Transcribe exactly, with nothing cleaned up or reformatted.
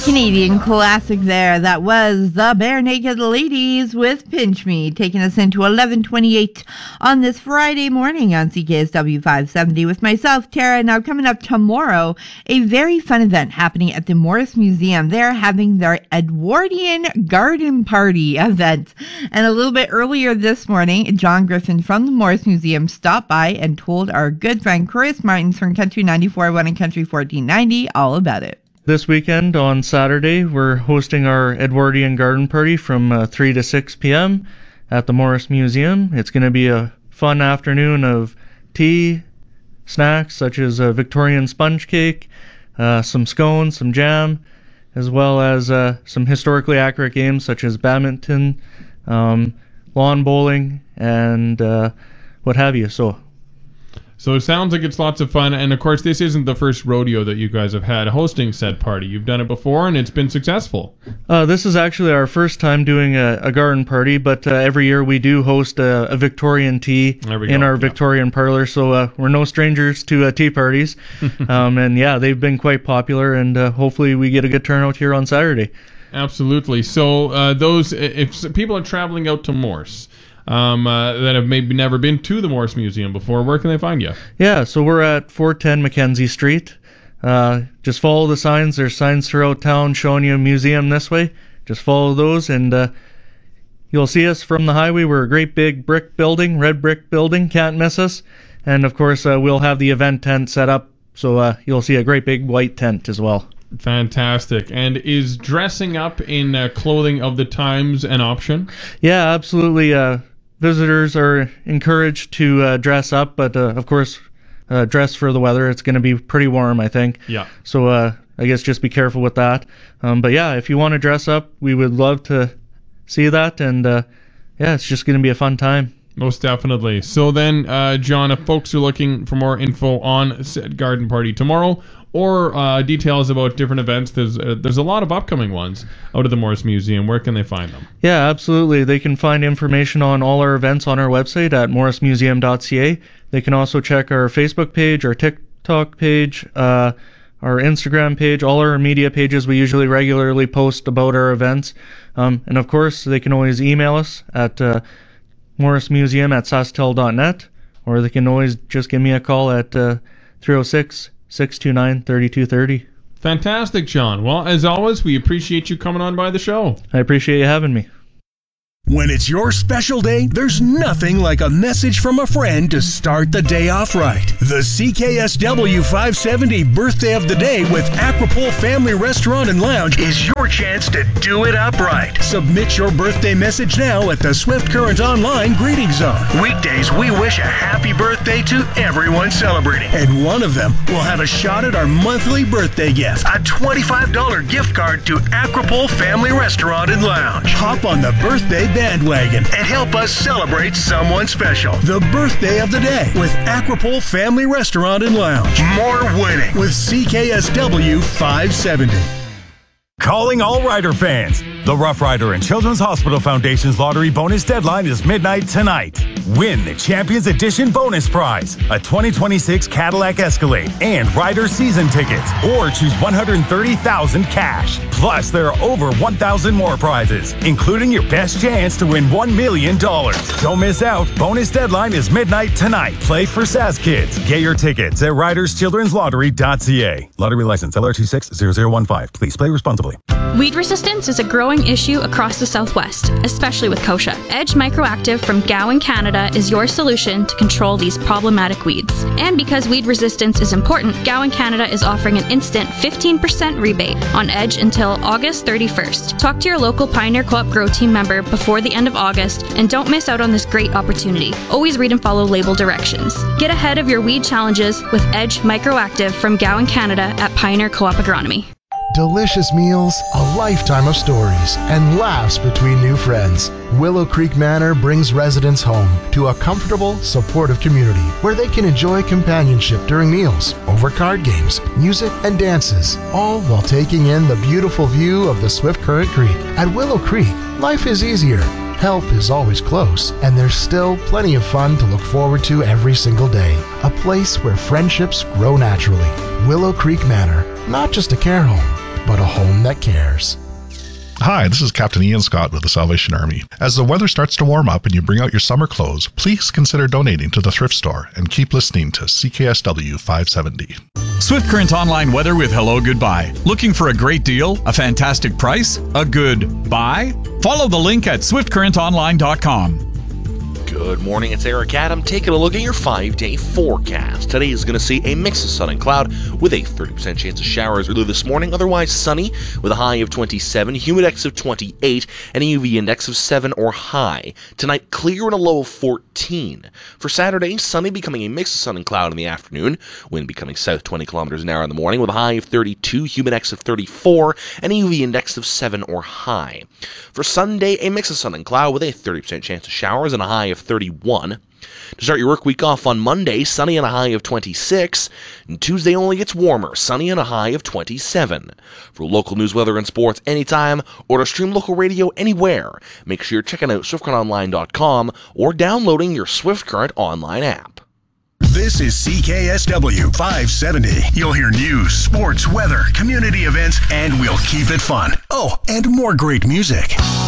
Canadian classic there. That was the Bare Naked Ladies with Pinch Me, taking us into eleven twenty-eight on this Friday morning on C K S W five seventy with myself, Tara. Now, coming up tomorrow, a very fun event happening at the Morris Museum. They're having their Edwardian Garden Party event. And a little bit earlier this morning, John Griffin from the Morris Museum stopped by and told our good friend Chris Martins from Country ninety-four point one and Country fourteen ninety all about it. This weekend on Saturday, we're hosting our Edwardian Garden Party from uh, three to six p.m. at the Morris Museum. It's going to be a fun afternoon of tea, snacks such as a Victorian sponge cake, uh, some scones, some jam, as well as uh, some historically accurate games such as badminton, um, lawn bowling, and uh, what have you. So. So it sounds like it's lots of fun, and of course this isn't the first rodeo that you guys have had hosting said party. You've done it before, and it's been successful. Uh, this is actually our first time doing a, a garden party, but uh, every year we do host a, a Victorian tea in go. our yeah. Victorian parlor, so uh, we're no strangers to uh, tea parties. um, and yeah, they've been quite popular, and uh, hopefully we get a good turnout here on Saturday. Absolutely. So uh, those, if people are traveling out to Morse, Um, uh, that have maybe never been to the Morris Museum before, where can they find you? Yeah, so we're at four ten Mackenzie Street. Uh, just follow the signs. There's signs throughout town showing you a museum this way. Just follow those, and uh, you'll see us from the highway. We're a great big brick building, red brick building. Can't miss us. And, of course, uh, we'll have the event tent set up, so uh, you'll see a great big white tent as well. Fantastic. And is dressing up in uh, clothing of the times an option? Yeah, absolutely. Uh, visitors are encouraged to uh, dress up, but uh, of course, uh, dress for the weather. It's going to be pretty warm, I think. Yeah. So uh, I guess just be careful with that. Um, but yeah, if you want to dress up, we would love to see that. And uh, yeah, it's just going to be a fun time. Most definitely. So then, uh, John, if folks are looking for more info on said garden party tomorrow, or uh, details about different events, there's uh, there's a lot of upcoming ones out of the Morris Museum. Where can they find them? Yeah, absolutely. They can find information on all our events on our website at morris museum dot c a. They can also check our Facebook page, our TikTok page, uh, our Instagram page, all our media pages. We usually regularly post about our events. Um, and of course, they can always email us at uh, morrismuseum at sasktel dot net, or they can always just give me a call at uh, three oh six, six two nine, three two three oh. Fantastic, John. Well, as always, we appreciate you coming on by the show. I appreciate you having me. When it's your special day, there's nothing like a message from a friend to start the day off right. The C K S W five seventy Birthday of the Day with Aquapole Family Restaurant and Lounge is your chance to do it up right. Submit your birthday message now at the Swift Current Online Greeting Zone. Weekdays, we wish a happy birthday to everyone celebrating. And one of them will have a shot at our monthly birthday gift, a twenty-five dollars gift card to Aquapole Family Restaurant and Lounge. Hop on the birthday bandwagon and help us celebrate someone special. The Birthday of the Day with Aquapole Family Restaurant and Lounge. More winning with C K S W five seventy. Calling all Rider fans. The Rough Rider and Children's Hospital Foundation's lottery bonus deadline is midnight tonight. Win the Champions Edition bonus prize, a twenty twenty-six Cadillac Escalade and Rider season tickets, or choose one hundred thirty thousand dollars cash. Plus, there are over one thousand more prizes, including your best chance to win one million dollars. Don't miss out. Bonus deadline is midnight tonight. Play for S A S Kids. Get your tickets at riders children's lottery dot c a. Lottery license L R two six zero zero one five. Please play responsibly. Weed resistance is a growing issue across the Southwest, especially with kochia. Edge Microactive from Gowan, Canada is your solution to control these problematic weeds. And because weed resistance is important, Gowan, Canada is offering an instant fifteen percent rebate on Edge until August thirty-first. Talk to your local Pioneer Co-op Grow Team member before the end of August and don't miss out on this great opportunity. Always read and follow label directions. Get ahead of your weed challenges with Edge Microactive from Gowan, Canada at Pioneer Co-op Agronomy. Delicious meals, a lifetime of stories, and laughs between new friends. Willow Creek Manor brings residents home to a comfortable, supportive community where they can enjoy companionship during meals, over card games, music, and dances, all while taking in the beautiful view of the Swift Current Creek. At Willow Creek, life is easier. Help is always close, and there's still plenty of fun to look forward to every single day. A place where friendships grow naturally. Willow Creek Manor, not just a care home, but a home that cares. Hi, this is Captain Ian Scott with the Salvation Army. As the weather starts to warm up and you bring out your summer clothes, please consider donating to the thrift store and keep listening to C K S W five seventy. Swift Current Online weather with Hello Goodbye. Looking for a great deal? A fantastic price? A good buy? Follow the link at swift current online dot com. Good morning, it's Eric Adam taking a look at your five-day forecast. Today is going to see a mix of sun and cloud with a thirty percent chance of showers early this morning, otherwise sunny with a high of twenty-seven, humidex of twenty-eight, and a U V index of seven or high. Tonight, clear and a low of fourteen. For Saturday, sunny becoming a mix of sun and cloud in the afternoon, wind becoming south twenty kilometers an hour in the morning with a high of thirty-two, humidex of thirty-four, and a U V index of seven or high. For Sunday, a mix of sun and cloud with a thirty percent chance of showers and a high of thirty-one. To start your work week off on Monday, sunny and a high of twenty-six. And Tuesday only gets warmer, sunny and a high of twenty-seven. For local news, weather, and sports anytime, or to stream local radio anywhere, make sure you're checking out swift current online dot com or downloading your Swift Current online app. This is C K S W five seventy. You'll hear news, sports, weather, community events, and we'll keep it fun. Oh, and more great music.